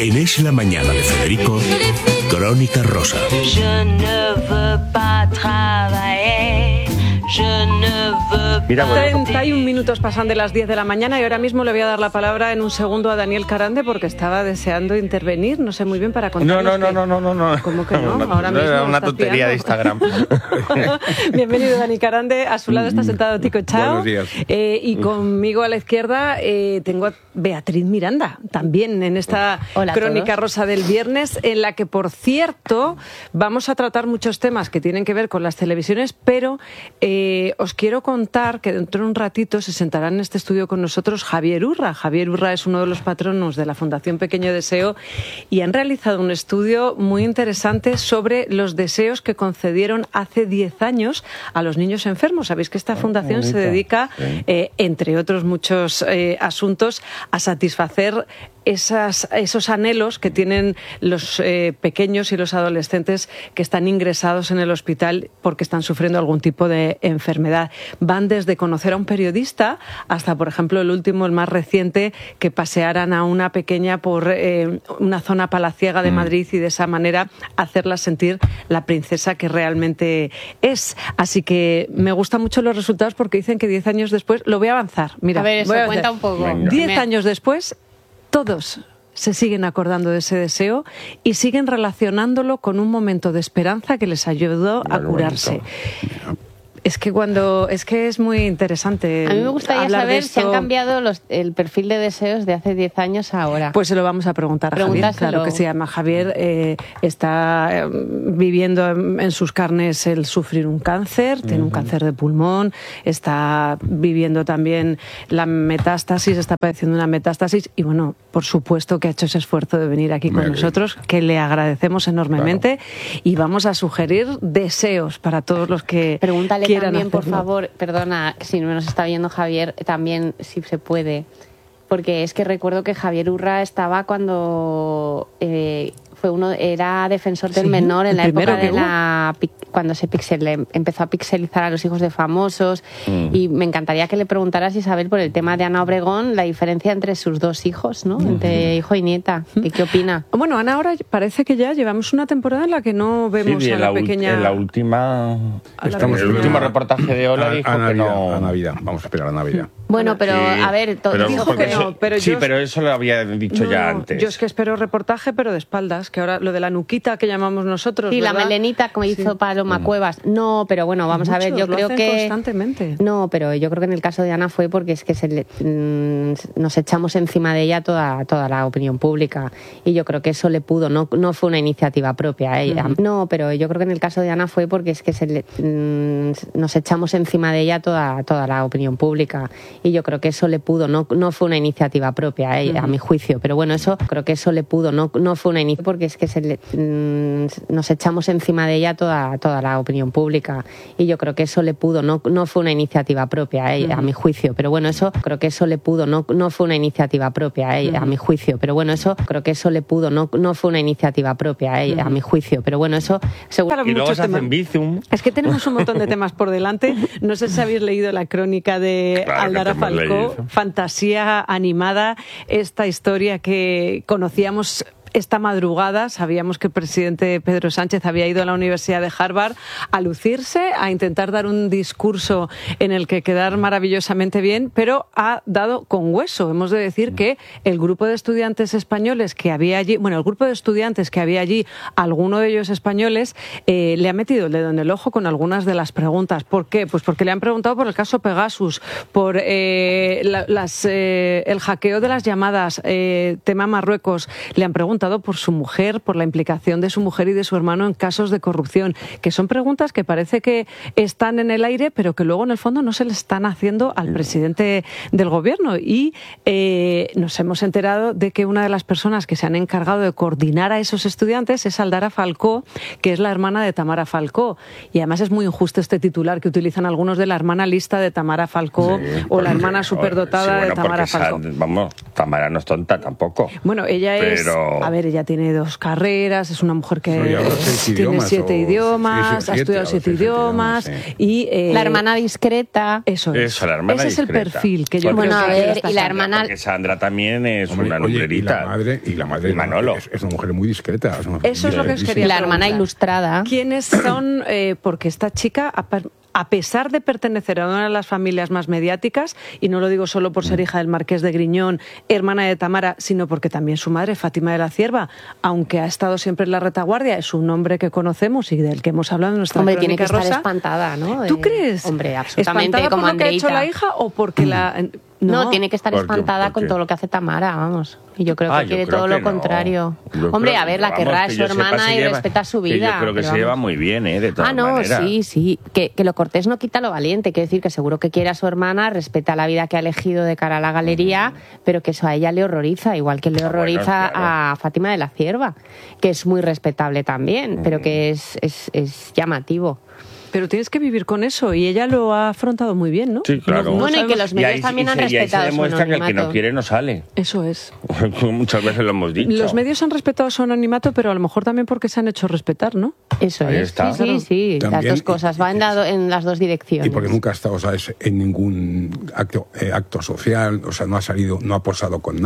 En Es la Mañana de Federico, Crónica Rosa. Mira, 31 minutos pasan de las 10 de la mañana y ahora mismo le voy a dar la palabra en un segundo a Daniel Carande porque estaba deseando intervenir, no sé muy bien para contarnos. No. ¿Cómo que no? Ahora mismo Era una tontería de Instagram. Bienvenido, Dani Carande. A su lado está sentado Tico Chao. Buenos días. Y conmigo a la izquierda tengo a Beatriz Miranda, también en esta Crónica Rosa del viernes, en la que, por cierto, vamos a tratar muchos temas que tienen que ver con las televisiones, pero os quiero contar que dentro de un ratito se sentará en este estudio con nosotros Javier Urra. Javier Urra es uno de los patronos de la Fundación Pequeño Deseo y han realizado un estudio muy interesante sobre los deseos que concedieron hace 10 años a los niños enfermos. Sabéis que esta fundación se dedica, entre otros muchos asuntos, a satisfacer esos anhelos que tienen los pequeños y los adolescentes que están ingresados en el hospital porque están sufriendo algún tipo de enfermedad. Van desde conocer a un periodista hasta, por ejemplo, el más reciente, que pasearan a una pequeña por una zona palaciega de Madrid y de esa manera hacerla sentir la princesa que realmente es. Así que me gustan mucho los resultados porque dicen que 10 años después, lo voy a avanzar. Mira, a ver, eso cuenta un poco. 10 años después, todos se siguen acordando de ese deseo y siguen relacionándolo con un momento de esperanza que les ayudó a curarse. Es que es muy interesante. A mí me gustaría saber si han cambiado el perfil de deseos de hace 10 años a ahora. Pues se lo vamos a preguntar a Javier. Claro que sí. Además, Javier está viviendo en sus carnes el sufrir un cáncer, tiene un cáncer de pulmón, está viviendo también la metástasis, está padeciendo una metástasis y, bueno, por supuesto que ha hecho ese esfuerzo de venir aquí con nosotros, que le agradecemos enormemente, y vamos a sugerir deseos para todos los que Pregúntale también, por favor, perdona, si no nos está viendo Javier, también si se puede, porque es que recuerdo que Javier Urra estaba cuando era defensor del menor en la época de cuando se empezó a pixelizar a los hijos de famosos, y me encantaría que le preguntaras, Isabel, por el tema de Ana Obregón, la diferencia entre sus dos hijos, ¿no? Entre hijo y nieta. ¿Qué opina? Bueno, Ana, ahora parece que ya llevamos una temporada en la que no vemos a la pequeña... En la última... el último reportaje de Ola dijo que no... A Navidad, vamos a esperar a Navidad. Bueno, pero a ver... dijo que no, pero pero eso lo había dicho ya antes. Yo es que espero reportaje, pero de espaldas, que ahora lo de la nuquita que llamamos nosotros, sí, ¿verdad? La melenita, como hizo Paloma Cuevas. No, pero bueno, vamos a ver, yo creo que... constantemente. No, pero yo creo que en el caso de Ana fue porque es que nos echamos encima de ella toda la opinión pública, y yo creo que eso le pudo, no fue una iniciativa propia a ella. No, pero yo creo que en el caso de Ana fue porque es que nos echamos encima de ella toda la opinión pública, y yo creo que eso le pudo, no fue una iniciativa propia a ella, a mi juicio, pero bueno, eso creo que eso le pudo, no fue una iniciativa porque es que nos echamos encima de ella toda la opinión pública, y yo creo que eso le pudo, no fue una iniciativa propia a ella, a mi juicio, pero bueno, eso creo que eso le pudo, no fue una iniciativa propia a ella, a mi juicio, pero bueno, eso creo que eso le pudo, no fue una iniciativa propia a ella, a mi juicio, pero bueno, eso seguro. Y luego se hacen Bizum. Es que tenemos un montón de temas por delante. No sé si habéis leído la crónica de Aldara Falcó, fantasía animada, esta historia que conocíamos esta madrugada. Sabíamos que el presidente Pedro Sánchez había ido a la Universidad de Harvard a lucirse, a intentar dar un discurso en el que quedar maravillosamente bien, pero ha dado con hueso. Hemos de decir que el grupo de estudiantes españoles que había allí, alguno de ellos españoles, le ha metido el dedo en el ojo con algunas de las preguntas. ¿Por qué? Pues porque le han preguntado por el caso Pegasus, por el hackeo de las llamadas, tema Marruecos. Le han preguntado por su mujer, por la implicación de su mujer y de su hermano en casos de corrupción, que son preguntas que parece que están en el aire, pero que luego en el fondo no se le están haciendo al presidente del gobierno. Y nos hemos enterado de que una de las personas que se han encargado de coordinar a esos estudiantes es Aldara Falcó, que es la hermana de Tamara Falcó. Y además es muy injusto este titular que utilizan algunos de la hermana lista de Tamara Falcó, o la hermana superdotada de Tamara Falcó. Tamara no es tonta tampoco. Bueno, ella es... ver, ella tiene 2 carreras, es una mujer que tiene 7 idiomas, ha estudiado 7 idiomas. Sí. Y, la hermana discreta. Eso es. Eso, la hermana Ese es el discreta. perfil que yo Bueno, creo a que ver, está y la Sandra. hermana... Porque Sandra también es Hombre, una oye, lumbrerita. y la madre Y Manolo. es una mujer muy discreta. Eso es lo que os quería La hermana preguntar. ilustrada. ¿Quiénes son? Porque esta chica, a pesar de pertenecer a una de las familias más mediáticas, y no lo digo solo por ser hija del Marqués de Griñón, hermana de Tamara, sino porque también su madre, Fátima de la Cierva, aunque ha estado siempre en la retaguardia, es un hombre que conocemos y del que hemos hablado en nuestra Hombre, tiene que Crónica estar Rosa. espantada, ¿no? ¿Tú crees? Hombre, absolutamente, ¿Espantada como por lo que ha hecho Andreita. la hija o porque la...? No, tiene que estar ¿Por qué? espantada ¿Por con qué? todo lo que hace Tamara, vamos. Y yo creo que Yo quiere creo todo que lo no. contrario. Yo Hombre, creo- a ver, la vamos, querrá, que es yo su sepa, hermana se y lleva- respeta su que vida. yo creo que pero se lleva vamos. muy bien, de todas no, maneras. sí. Que lo cortés no quita lo valiente. Quiere decir que seguro que quiere a su hermana, respeta la vida que ha elegido de cara a la galería, pero que eso a ella le horroriza, igual que le horroriza bueno, claro. a Fátima de la Cierva, que es muy respetable también, pero que es llamativo. Pero tienes que vivir con eso y ella lo ha afrontado muy bien, ¿no? Sí, claro. Bueno, y que sabemos- los medios ahí- también han y ahí respetado se su demuestra que el que anonimato. no quiere no sale. Eso es. Muchas veces lo hemos dicho. Los medios han respetado su anonimato, pero a lo mejor también porque se han hecho respetar, ¿no? Eso Ahí es, está. sí, las También, dos cosas, va en las dos direcciones. Y porque nunca ha estado, ¿sabes?, en ningún acto social, o sea, no ha salido, no ha posado con